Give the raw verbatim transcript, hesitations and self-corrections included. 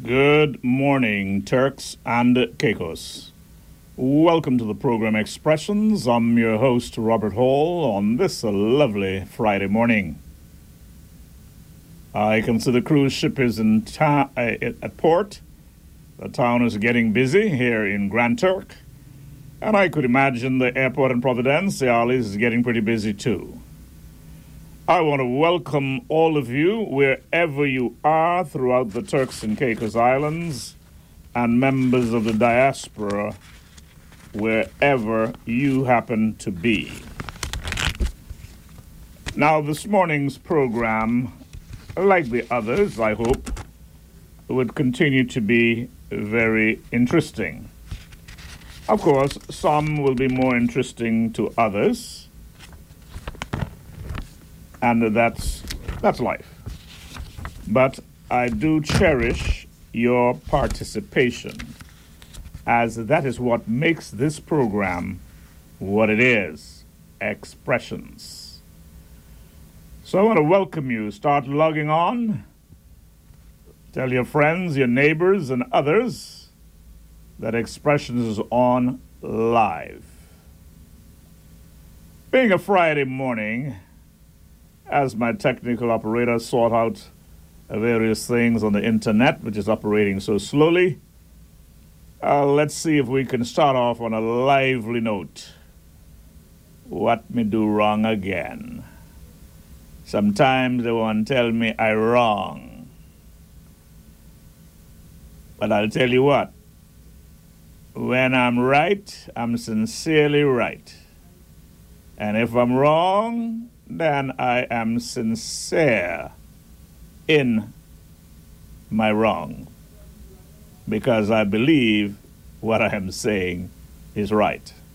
Good morning, Turks and Caicos. Welcome to the program Expressions. I'm your host, Robert Hall, on this lovely Friday morning. I can see the cruise ship is in ta- uh, at port. The town is getting busy here in Grand Turk. And I could imagine the airport in Providenciales is getting pretty busy too. I want to welcome all of you wherever you are throughout the Turks and Caicos Islands and members of the diaspora wherever you happen to be. Now, this morning's program, like the others, I hope, would continue to be very interesting. Of course, some will be more interesting to others. And that's that's life. But I do cherish your participation, as that is what makes this program what it is, Expressions. So I want to welcome you. Start logging on. Tell your friends, your neighbors, and others that Expressions is on live. Being a Friday morning, as my technical operator sort out various things on the internet, which is operating so slowly, uh, let's see if we can start off on a lively note. What me do wrong again? Sometimes they want to tell me I wrong. But I'll tell you what. When I'm right, I'm sincerely right. And if I'm wrong, then I am sincere in my wrong, because I believe what I am saying is right.